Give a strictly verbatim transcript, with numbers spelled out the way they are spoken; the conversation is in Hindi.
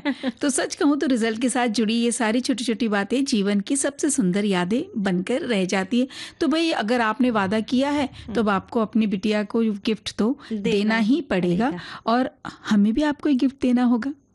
तो सच कहूँ तो रिजल्ट के साथ जुड़ी ये सारी छोटी-छोटी बातें जीवन की सबसे सुंदर यादें बनकर रह जाती है। तो भई अगर आपने वादा किया है तो अब आपको अपनी बिटिया को गिफ्ट तो देना देना ही ही पड़ेगा पड़ेगा। और हमें भी आपको एक गिफ्ट देना होगा।